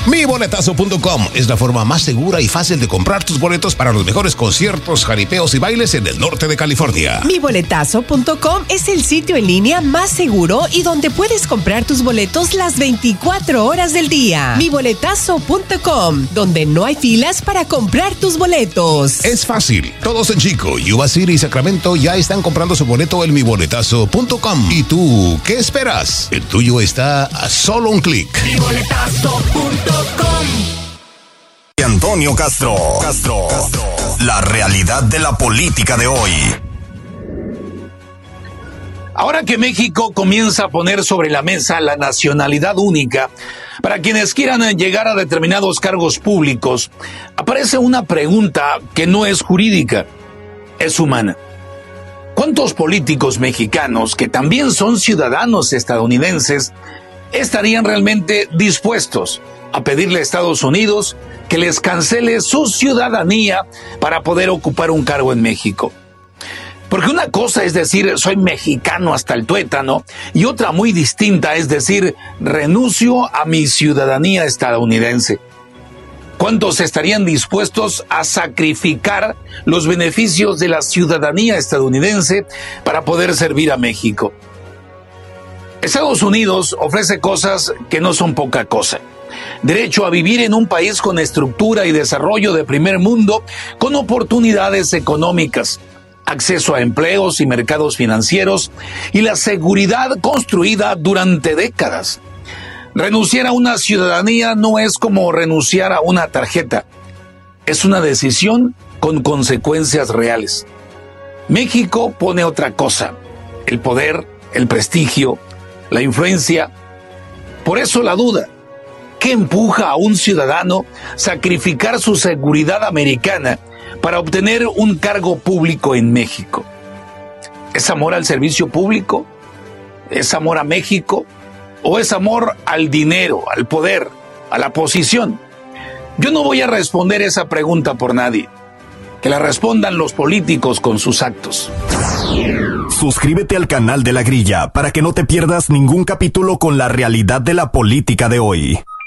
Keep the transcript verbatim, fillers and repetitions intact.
mi boletazo punto com es la forma más segura y fácil de comprar tus boletos para los mejores conciertos, jaripeos y bailes en el norte de California. mi boletazo punto com es el sitio en línea más seguro y donde puedes comprar tus boletos las veinticuatro horas del día. mi boletazo punto com, donde no hay filas para comprar tus boletos. Es fácil. Todos en Chico, Yuba City y Sacramento ya están comprando su boleto en mi boletazo punto com. ¿Y tú qué esperas? El tuyo está a solo un clic. mi boletazo punto com. Antonio Castro. Castro. Castro. La realidad de la política de hoy. Ahora que México comienza a poner sobre la mesa la nacionalidad única para quienes quieran llegar a determinados cargos públicos, aparece una pregunta que no es jurídica, es humana. ¿Cuántos políticos mexicanos que también son ciudadanos estadounidenses estarían realmente dispuestos a pedirle a Estados Unidos que les cancele su ciudadanía para poder ocupar un cargo en México? Porque una cosa es decir, soy mexicano hasta el tuétano, y otra muy distinta es decir, renuncio a mi ciudadanía estadounidense. ¿Cuántos estarían dispuestos a sacrificar los beneficios de la ciudadanía estadounidense para poder servir a México? Estados Unidos ofrece cosas que no son poca cosa. Derecho a vivir en un país con estructura y desarrollo de primer mundo, con oportunidades económicas, acceso a empleos y mercados financieros y la seguridad construida durante décadas. Renunciar a una ciudadanía no es como renunciar a una tarjeta. Es una decisión con consecuencias reales. México pone otra cosa: el poder, el prestigio, la influencia. Por eso la duda: ¿qué empuja a un ciudadano a sacrificar su seguridad americana para obtener un cargo público en México? ¿Es amor al servicio público? ¿Es amor a México? ¿O es amor al dinero, al poder, a la posición? Yo no voy a responder esa pregunta por nadie. Que la respondan los políticos con sus actos. Suscríbete al canal de La Grilla para que no te pierdas ningún capítulo con la realidad de la política de hoy.